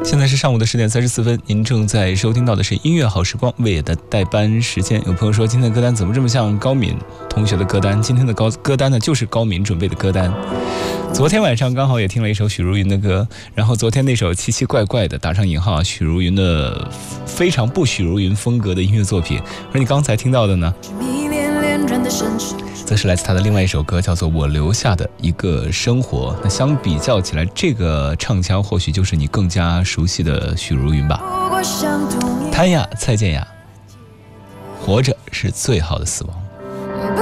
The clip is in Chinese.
现在是上午的10:34，您正在收听到的是音乐好时光为的代班时间。有朋友说今天的歌单怎么这么像高敏同学的歌单？今天的歌单呢，就是高敏准备的歌单。昨天晚上刚好也听了一首许茹芸的歌，然后昨天那首奇奇怪怪的打上引号许茹芸的非常不许茹芸风格的音乐作品，而你刚才听到的呢，则是来自他的另外一首歌，叫做《我留下的一个生活》。那相比较起来，这个唱腔或许就是你更加熟悉的许茹芸吧。谭雅、蔡健雅，活着是最好的死亡。